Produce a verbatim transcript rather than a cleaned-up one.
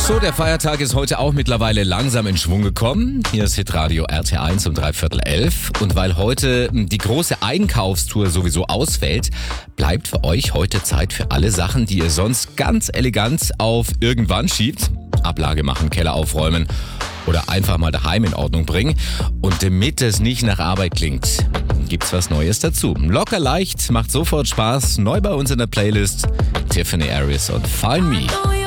So, der Feiertag ist heute auch mittlerweile langsam in Schwung gekommen. Hier ist Hitradio R T eins um dreiviertel elf. Und weil heute die große Einkaufstour sowieso ausfällt, bleibt für euch heute Zeit für alle Sachen, die ihr sonst ganz elegant auf irgendwann schiebt. Ablage machen, Keller aufräumen oder einfach mal daheim in Ordnung bringen. Und damit es nicht nach Arbeit klingt, gibt's was Neues dazu. Locker leicht, macht sofort Spaß. Neu bei uns in der Playlist Tiffany Harris und Find Me.